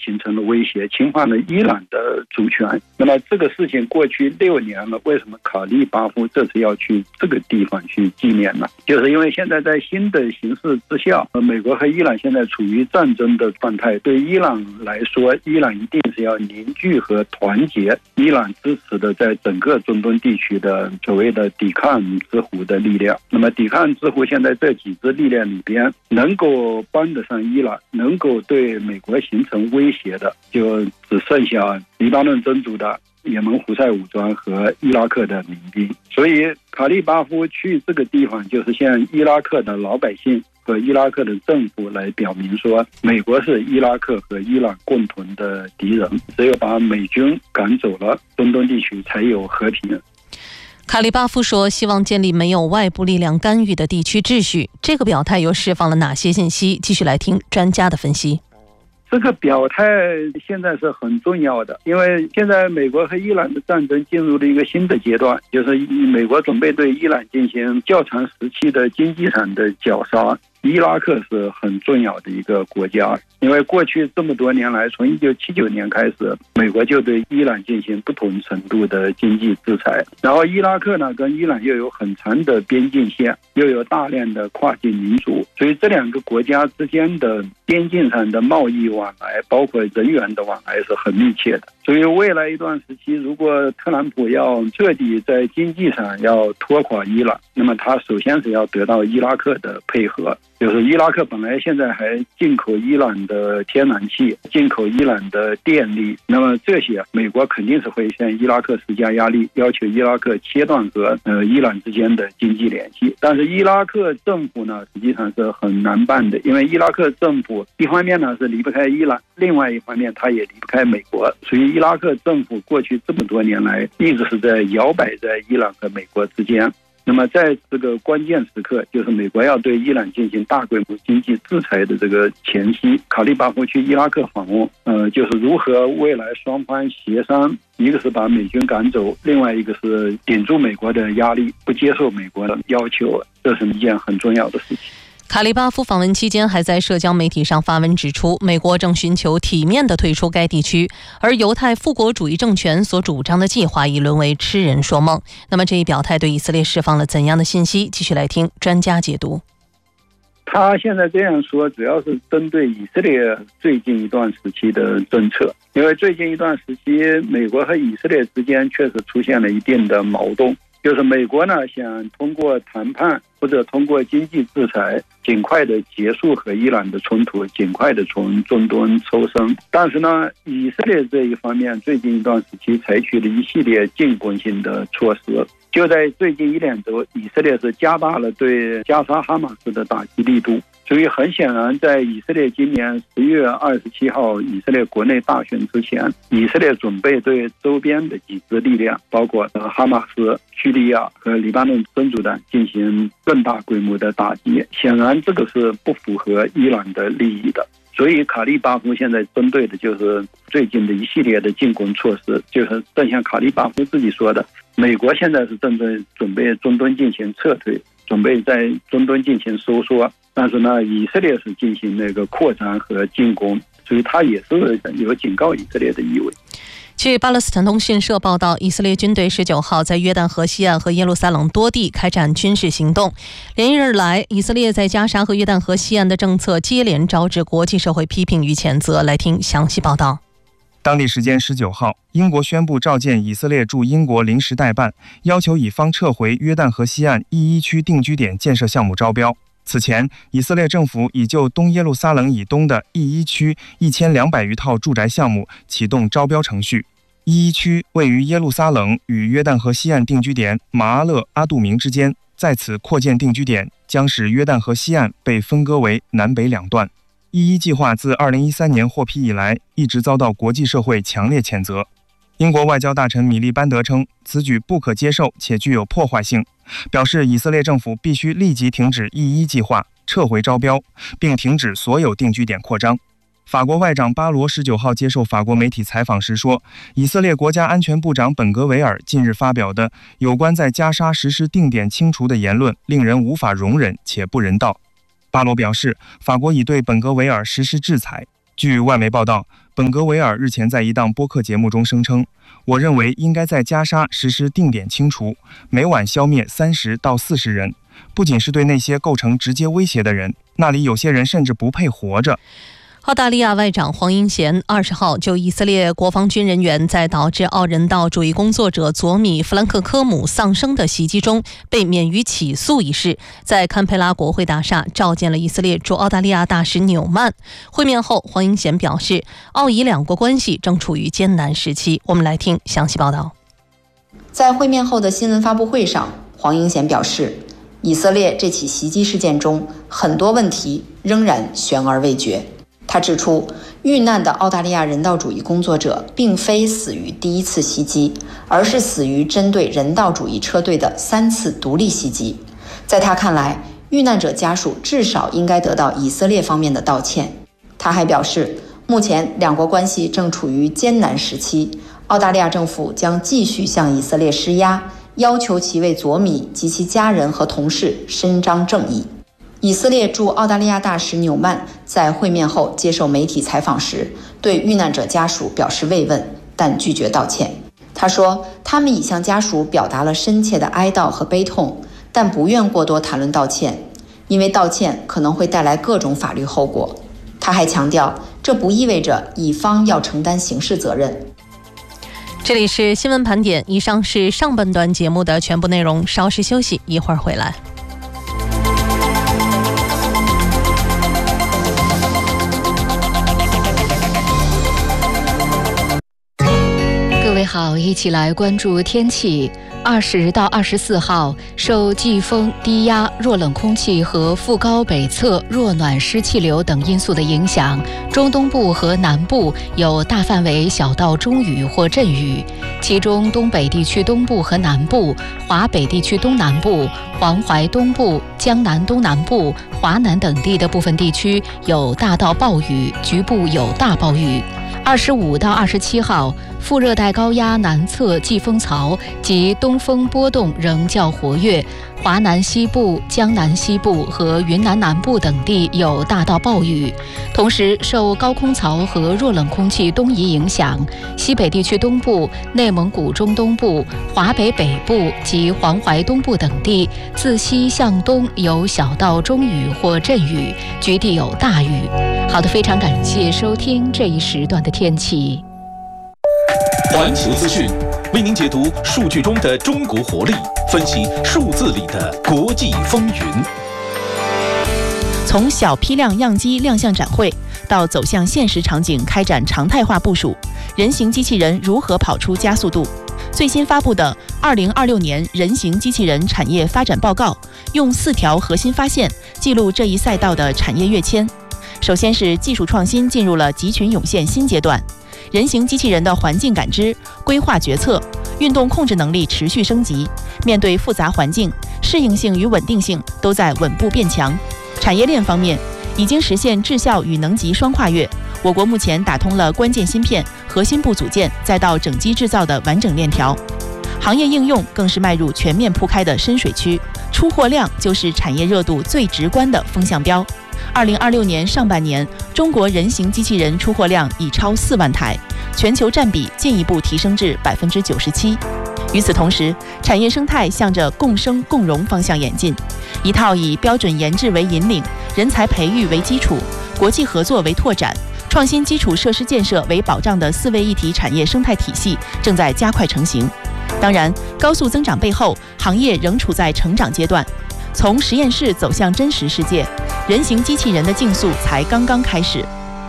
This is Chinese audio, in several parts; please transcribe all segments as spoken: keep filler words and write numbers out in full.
形成了威胁，侵犯了伊朗的主权。那么这个事情过去六年了，为什么卡利巴夫这次要去这个地方去纪念呢？就是因为现在在新的形势之下，美国和伊朗现在处于战争的状态，对伊朗来说，伊朗一定是要凝聚和团结伊朗支持的在整个中东地区的所谓的抵抗之虎的力量。那么抵抗之虎现在这几支力量里边，能够帮得上伊朗，能够对美国形成威胁的，就只剩下黎巴嫩真主的也门胡塞武装和伊拉克的民兵。所以卡利巴夫去这个地方，就是向伊拉克的老百姓和伊拉克的政府来表明说，美国是伊拉克和伊朗共同的敌人，只有把美军赶走了，中东地区才有和平。 卡利巴夫说，希望建立没有外部力量干预的地区秩序。这个表态又释放了哪些信息？继续来听专家的分析。 这个表态现在是很重要的，因为现在美国和伊朗的战争进入了一个新的阶段，就是美国准备对伊朗进行较长时期的经济上的绞杀。伊拉克是很重要的一个国家，因为过去这么多年来，从一九七九年开始，美国就对伊朗进行不同程度的经济制裁。然后伊拉克呢，跟伊朗又有很长的边境线，又有大量的跨境民族，所以这两个国家之间的边境上的贸易往来，包括人员的往来是很密切的。所以未来一段时期，如果特朗普要彻底在经济上要拖垮伊朗，那么他首先是要得到伊拉克的配合。就是伊拉克本来现在还进口伊朗的天然气，进口伊朗的电力，那么这些美国肯定是会向伊拉克施加压力，要求伊拉克切断和呃伊朗之间的经济联系。但是伊拉克政府呢，实际上是很难办的，因为伊拉克政府一方面呢是离不开伊朗，另外一方面他也离不开美国，所以伊拉克政府过去这么多年来一直是在摇摆在伊朗和美国之间。那么在这个关键时刻，就是美国要对伊朗进行大规模经济制裁的这个前夕，卡利巴夫去伊拉克访问，呃，就是如何未来双方协商，一个是把美军赶走，另外一个是顶住美国的压力，不接受美国的要求，这是一件很重要的事情。 卡利巴夫访问期间还在社交媒体上发文指出，美国正寻求体面地退出该地区，而犹太复国主义政权所主张的计划已沦为痴人说梦。那么这一表态对以色列释放了怎样的信息？继续来听专家解读。 他现在这样说，主要是针对以色列最近一段时期的政策，因为最近一段时期，美国和以色列之间确实出现了一定的矛盾。就是美国呢想通过谈判或者通过经济制裁尽快的结束和伊朗的冲突，尽快的从中东抽身。但是呢，以色列这一方面最近一段时期采取了一系列进攻性的措施。就在最近一两周，以色列是加大了对加沙哈马斯的打击力度。所以很显然，在以色列今年十月二十七号以色列国内大选之前，以色列准备对周边的几支力量，包括哈马斯、叙利亚和黎巴嫩真主党进行更大规模的打击。显然这个是不符合伊朗的利益的。所以卡利巴夫现在针对的就是最近的一系列的进攻措施，就是正像卡利巴夫自己说的，美国现在是正在准备中东进行撤退，准备在中东进行收缩，但是呢，以色列是进行那个扩张和进攻，所以他也是有警告以色列的意味。 据巴勒斯坦通讯社报道，以色列军队十九号在约旦河西岸和耶路撒冷多地开展军事行动。连日来，以色列在加沙和约旦河西岸的政策接连招致国际社会批评与谴责。来听详细报道。 当地时间十九号，英国宣布召见以色列驻英国临时代办，要求以方撤回约旦河西岸 E 一 区定居点建设项目招标。此前，以色列政府已就东耶路撒冷以东的 E 一 区一千两百余套住宅项目启动招标程序。E 一 区位于耶路撒冷与约旦河西岸定居点马阿勒阿杜明之间，在此扩建定居点将使约旦河西岸被分割为南北两段。E 一 计划自二零一三年获批以来，一直遭到国际社会强烈谴责。英国外交大臣米利班德称，此举不可接受且具有破坏性，表示以色列政府必须立即停止 E 一 计划，撤回招标，并停止所有定居点扩张。法国外长巴罗十九号接受法国媒体采访时说，以色列国家安全部长本格维尔近日发表的有关在加沙实施定点清除的言论令人无法容忍且不人道。巴罗表示，法国已对本格维尔实施制裁。据外媒报道， 本格维尔日前在一档播客节目中声称，我认为应该在加沙实施定点清除，每晚消灭三十到四十人，不仅是对那些构成直接威胁的人，那里有些人甚至不配活着。 澳大利亚外长黄英贤二十号就以色列国防军人员在导致奥人道主义工作者佐米·弗兰克科姆丧生的袭击中被免于起诉一事，在堪培拉国会大厦召见了以色列驻澳大利亚大使纽曼。会面后，黄英贤表示，澳以两国关系正处于艰难时期。我们来听详细报道。 在会面后的新闻发布会上，黄英贤表示，以色列这起袭击事件中很多问题仍然悬而未决。他指出，遇难的澳大利亚人道主义工作者并非死于第一次袭击，而是死于针对人道主义车队的三次独立袭击。在他看来，遇难者家属至少应该得到以色列方面的道歉。他还表示，目前两国关系正处于艰难时期，澳大利亚政府将继续向以色列施压，要求其为佐米及其家人和同事伸张正义。以色列驻澳大利亚大使纽曼在会面后接受媒体采访时，对遇难者家属表示慰问，但拒绝道歉。他说，他们已向家属表达了深切的哀悼和悲痛，但不愿过多谈论道歉，因为道歉可能会带来各种法律后果。他还强调，这不意味着乙方要承担刑事责任。 这里是新闻盘点，以上是上半段节目的全部内容，稍事休息，一会儿回来。 各位好，一起来关注天气。二十到二十四号，受季风、低压、弱冷空气和副高北侧弱暖湿气流等因素的影响，中东部和南部有大范围小到中雨或阵雨，其中东北地区东部和南部、华北地区东南部、黄淮东部、江南东南部、华南等地的部分地区有大到暴雨，局部有大暴雨。二十五到二十七号，副热带高压南侧季风槽及东风波动仍较活跃，华南西部、江南西部和云南南部等地有大到暴雨。同时，受高空槽和弱冷空气东移影响，西北地区东部、内蒙古中东部、华北北部及黄淮东部等地自西向东有小到中雨或阵雨，局地有大雨。好的，非常感谢收听这一时段的天气。 环球资讯为您解读数据中的中国活力，分析数字里的国际风云。 从小批量样机亮相展会，到走向现实场景开展常态化部署，人形机器人如何跑出加速度？最新发布的《二零二六年人形机器人产业发展报告》用四条核心发现记录这一赛道的产业跃迁。首先是技术创新进入了集群涌现新阶段，人形机器人的环境感知、规划决策、运动控制能力持续升级，面对复杂环境，适应性与稳定性都在稳步变强。产业链方面，已经实现质效与能级双跨越，我国目前打通了关键芯片、核心部组件再到整机制造的完整链条。行业应用更是迈入全面铺开的深水区，出货量就是产业热度最直观的风向标。二零二六年上半年，中国人形机器人出货量已超四万台，全球占比进一步提升至百分之九十七。与此同时，产业生态向着共生共荣方向演进，一套以标准研制为引领、人才培育为基础、国际合作为拓展、创新基础设施建设为保障的四位一体产业生态体系正在加快成型。当然，高速增长背后，行业仍处在成长阶段。从实验室走向真实世界，人形机器人的竞速才刚刚开始。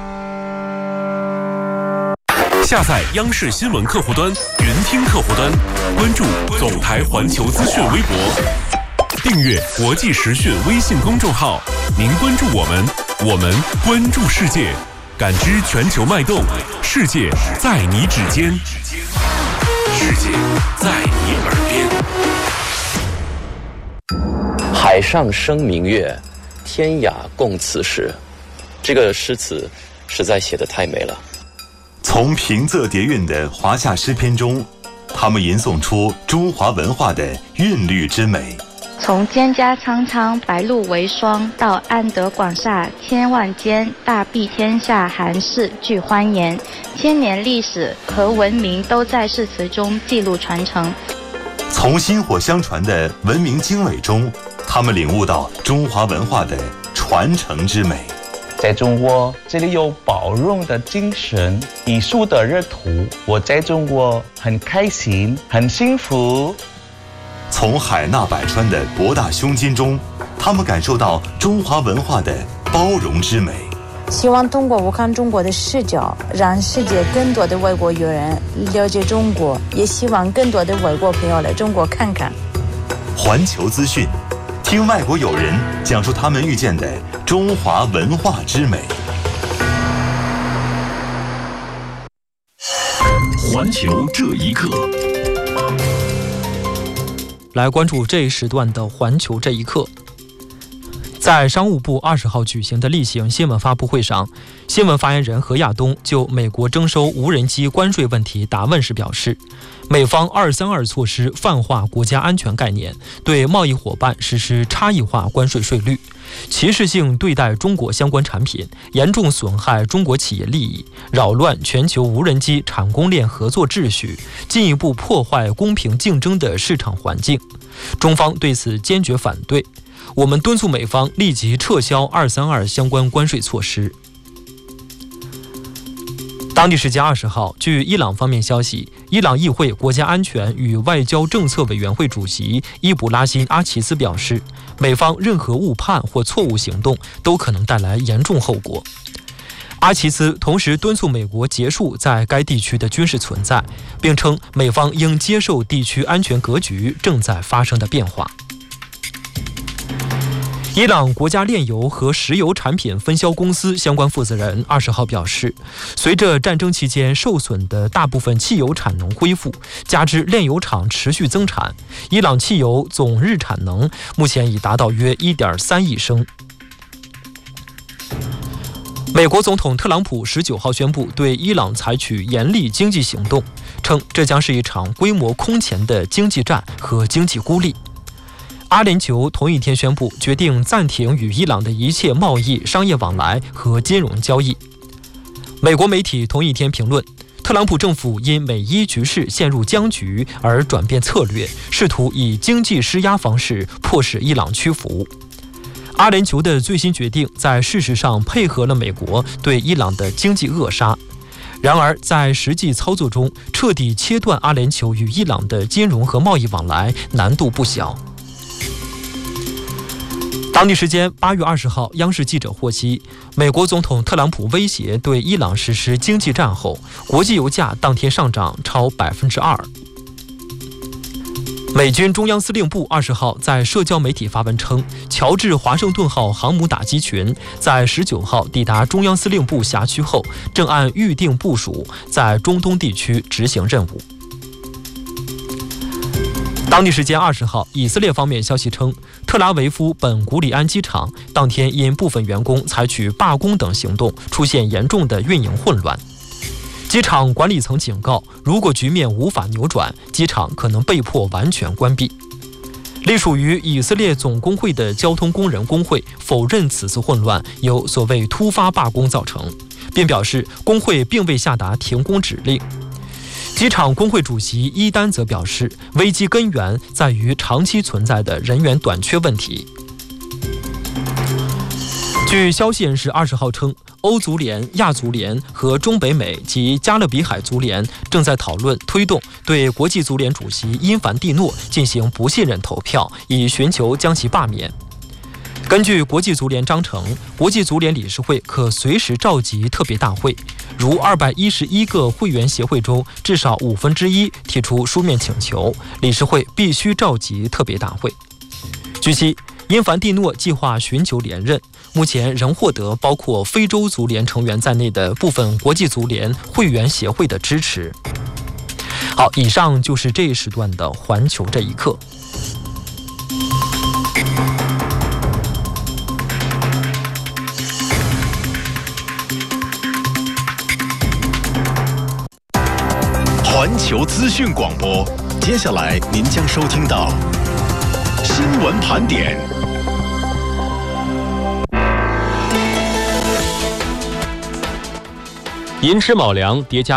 下载央视新闻客户端、云听客户端，关注总台环球资讯微博，订阅国际时讯微信公众号。您关注我们，我们关注世界，感知全球脉动，世界在你指尖，世界在你耳边。 海上生明月，天涯共此时。这个诗词实在写得太美了。 从平仄叠韵的华夏诗篇中，他们吟诵出中华文化的韵律之美。 从蒹葭苍苍，白露为霜，到安得广厦千万间，大庇天下寒士俱欢颜。千年历史和文明都在誓词中记录传承。 从薪火相传的文明经纬中，他们领悟到中华文化的传承之美。 在中国，这里有包容的精神，艺术的热土。我在中国很开心，很幸福。 从海纳百川的博大胸襟中，他们感受到中华文化的包容之美。 希望通过我看中国的视角，让世界更多的外国友人了解中国，也希望更多的外国朋友来中国看看。 环球资讯，听外国友人讲述他们遇见的中华文化之美。 环球这一刻， 来关注这一时段的环球这一刻。在商务部二十号举行的例行新闻发布会上，新闻发言人何亚东就美国征收无人机关税问题答问时表示，美方二三二措施泛化国家安全概念，对贸易伙伴实施差异化关税税率，歧视性对待中国相关产品，严重损害中国企业利益，扰乱全球无人机产供链合作秩序，进一步破坏公平竞争的市场环境。中方对此坚决反对。我们敦促美方立即撤销二三二相关关税措施。当地时间二十号，据伊朗方面消息，伊朗议会国家安全与外交政策委员会主席伊卜拉欣·阿齐斯表示，美方任何误判或错误行动都可能带来严重后果。阿齐斯同时敦促美国结束在该地区的军事存在，并称美方应接受地区安全格局正在发生的变化。伊朗国家炼油和石油产品分销公司相关负责人二十号表示，随着战争期间受损的大部分汽油产能恢复，加之炼油厂持续增产，伊朗汽油总日产能目前已达到约 一点三亿升。美国总统特朗普十九号宣布对伊朗采取严厉经济行动，称这将是一场规模空前的经济战和经济孤立。阿联酋同一天宣布决定暂停与伊朗的一切贸易、商业往来和金融交易。美国媒体同一天评论，特朗普政府因美伊局势陷入僵局而转变策略，试图以经济施压方式迫使伊朗屈服。阿联酋的最新决定在事实上配合了美国对伊朗的经济扼杀，然而在实际操作中，彻底切断阿联酋与伊朗的金融和贸易往来难度不小。当地时间八月二十号，央视记者获悉，美国总统特朗普威胁对伊朗实施经济战后，国际油价当天上涨超百分之二。美军中央司令部二十号在社交媒体发文称，乔治华盛顿号航母打击群在十九号抵达中央司令部辖区后，正按预定部署在中东地区执行任务。当地时间二十号，以色列方面消息称，特拉维夫本古里安机场当天因部分员工采取罢工等行动，出现严重的运营混乱。机场管理层警告，如果局面无法扭转，机场可能被迫完全关闭。隶属于以色列总工会的交通工人工会否认此次混乱由所谓突发罢工造成，并表示工会并未下达停工指令。机场工会主席伊丹则表示，危机根源在于长期存在的人员短缺问题。据消息人士二十号称，欧足联、亚足联和中北美及加勒比海足联正在讨论推动对国际足联主席因凡蒂诺进行不信任投票，以寻求将其罢免。根据国际足联章程，国际足联理事会可随时召集特别大会，如二百一十一个会员协会中至少五分之一提出书面请求，理事会必须召集特别大会。据悉，因凡蒂诺计划寻求连任，目前仍获得包括非洲足联成员在内的部分国际足联会员协会的支持。好，以上就是这一时段的环球这一刻。 环球资讯广播，接下来您将收听到新闻盘点。 寅吃卯粮叠加